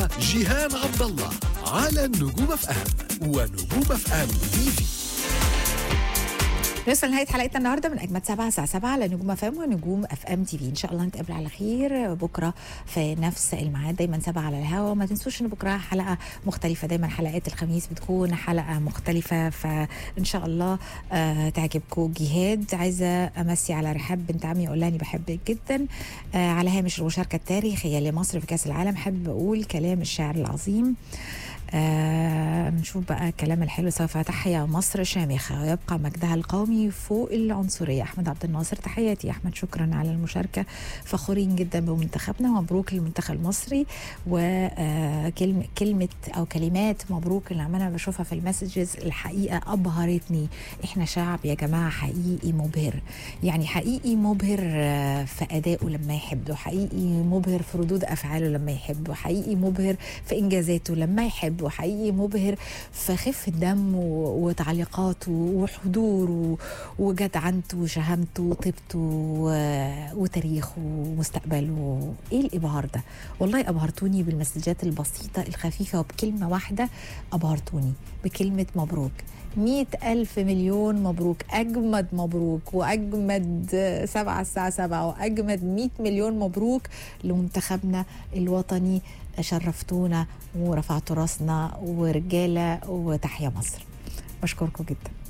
جيهان عبد الله على النجوم اف ام ونجوم اف ام تي في. نوصل لنهاية حلقتنا النهارده من أجمد 7 الساعة 7 على نجوم اف ام ونجوم اف ام تي في. إن شاء الله نتقابل على خير بكرة في نفس الميعاد، دايما 7 على الهوا. وما تنسوش إن بكرة حلقة مختلفة، دايما حلقات الخميس بتكون حلقة مختلفة، فإن شاء الله تعجبكم. جهاد عايزة أمسي على رحاب بنت عمي، أقول لها إني بحبك جدا. على هامش المشاركة التاريخية لمصر في كأس العالم حب أقول كلام الشاعر العظيم. نشوف بقى الكلام الحلو. سوف تحيا مصر شامخة ويبقى مجدها القومي فوق العنصرية. أحمد عبد الناصر، تحياتي يا أحمد، شكرا على المشاركة، فخورين جدا بمنتخبنا، ومبروك للمنتخب المصري. وكلمة أو كلمات مبروك اللي عمالة بشوفها في المسجز الحقيقة أبهرتني. إحنا شعب يا جماعة حقيقي مبهر، يعني حقيقي مبهر في أدائه لما يحب، وحقيقي مبهر في ردود أفعاله لما يحب، وحقيقي مبهر في إنجازاته لما يحب، وحقيقي مبهر في خفة دم وتعليقاته وحضوره وجدعنته وشهامته وطيبته وتاريخه ومستقبله. ايه الابهار ده؟ والله ابهرتوني بالمسجات البسيطة الخفيفة، وبكلمة واحدة ابهرتوني بكلمة مبروك. 100,000 مليون مبروك، أجمد مبروك، وأجمد 7 الساعة 7، وأجمد 100 مليون مبروك لمنتخبنا الوطني. شرفتونا ورفعتوا راسنا ورجالة، وتحيا مصر. بشكركم جدا.